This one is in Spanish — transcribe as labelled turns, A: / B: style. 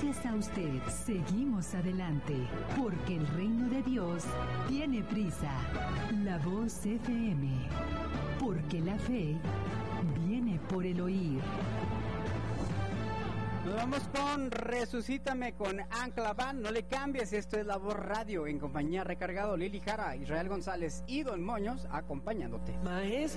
A: gracias a usted, seguimos adelante, porque el reino de Dios tiene prisa. La Voz FM, porque la fe viene por el oír.
B: Nos vamos con Resucítame con Ancla Band. No le cambies, esto es La Voz Radio, en compañía Recargado, Lili Jara, Israel González y Don Moños acompañándote.
C: Maestro.